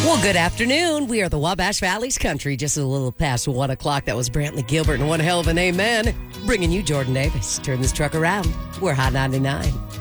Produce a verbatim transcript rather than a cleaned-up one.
Well, good afternoon. We are the Wabash Valley's country, just a little past one o'clock. That was Brantley Gilbert, and one hell of an amen. Bringing you Jordan Davis. Turn this truck around. We're Hot ninety-nine.